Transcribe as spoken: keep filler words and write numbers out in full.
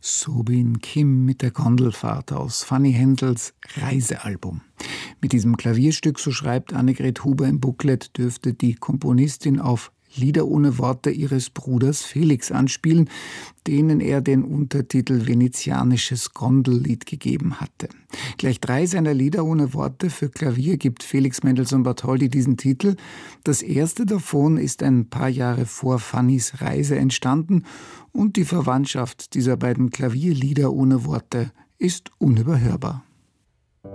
Soobin Kim mit der Gondelfahrt aus Fanny Hendels Reisealbum. Mit diesem Klavierstück, so schreibt Annegret Huber im Booklet, dürfte die Komponistin auf Lieder ohne Worte ihres Bruders Felix anspielen, denen er den Untertitel Venezianisches Gondellied gegeben hatte. Gleich drei seiner Lieder ohne Worte für Klavier gibt Felix Mendelssohn Bartholdy diesen Titel. Das erste davon ist ein paar Jahre vor Fannys Reise entstanden und die Verwandtschaft dieser beiden Klavierlieder ohne Worte ist unüberhörbar.